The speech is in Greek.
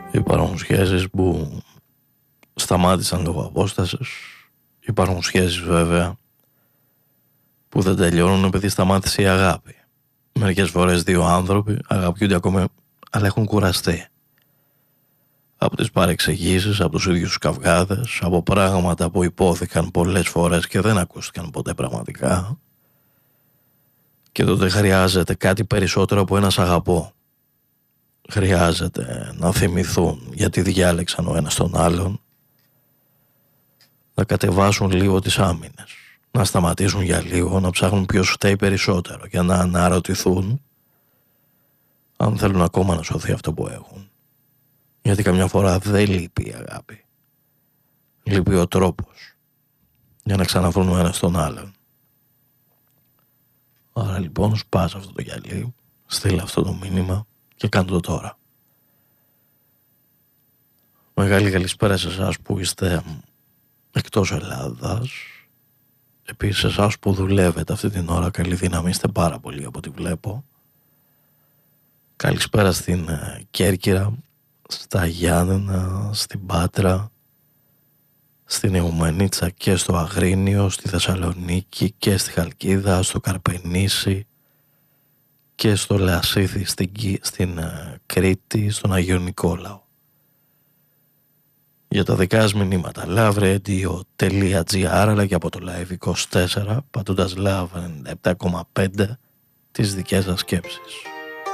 Υπάρχουν σχέσεις που σταμάτησαν λόγω απόστασης. Υπάρχουν σχέσεις βέβαια που δεν τελειώνουν επειδή σταμάτησε η αγάπη. Μερικές φορές δύο άνθρωποι αγαπιούνται ακόμα, αλλά έχουν κουραστεί από τις παρεξηγήσεις, από τους ίδιους τους καυγάδες, από πράγματα που υπόθηκαν πολλές φορές και δεν ακούστηκαν ποτέ πραγματικά. Και τότε χρειάζεται κάτι περισσότερο από ένας αγαπώ. Χρειάζεται να θυμηθούν γιατί διάλεξαν ο ένας τον άλλον, να κατεβάσουν λίγο τις άμυνες, να σταματήσουν για λίγο, να ψάχνουν ποιος φταίει περισσότερο και να αναρωτηθούν αν θέλουν ακόμα να σωθεί αυτό που έχουν. Γιατί καμιά φορά δεν λείπει η αγάπη. Λείπει ο τρόπος για να ξαναβρούν ο ένας τον άλλον. Άρα λοιπόν σπάς αυτό το γυαλί, στείλε αυτό το μήνυμα και κάνε το τώρα. Μεγάλη καλησπέρα σε εσάς που είστε εκτός Ελλάδας. Επίσης εσάς που δουλεύετε αυτή την ώρα, καλή δύναμη, είστε πάρα πολύ από ό,τι βλέπω. Καλησπέρα στην Κέρκυρα, στα Γιάννενα, στην Πάτρα, στην Εουμενίτσα και στο Αγρίνιο, στη Θεσσαλονίκη και στη Χαλκίδα, στο Καρπενήσι και στο Λασίθι στην Κρήτη, στον Αγιο Νικόλαο. Για τα δικά σας μηνύματα loveradio.gr αλλά και από το Live 24 πατώντας Love 97,5 τις δικές σας σκέψεις.